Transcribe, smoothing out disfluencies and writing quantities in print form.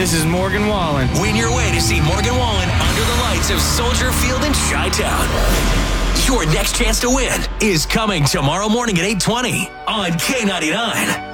this is Morgan Wallen. Win your way to see Morgan Wallen under the lights of Soldier Field in Chi-Town. Your next chance to win is coming tomorrow morning at 8:20 on K99.